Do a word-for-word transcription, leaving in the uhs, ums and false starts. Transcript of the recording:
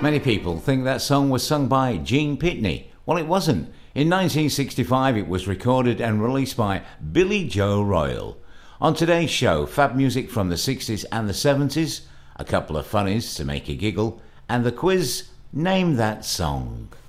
Many people think that song was sung by Gene Pitney. Well, it wasn't. In nineteen sixty-five, it was recorded and released by Billy Joe Royal. On today's show, fab music from the sixties and the seventies, a couple of funnies to make you giggle, and the quiz, Name That Song.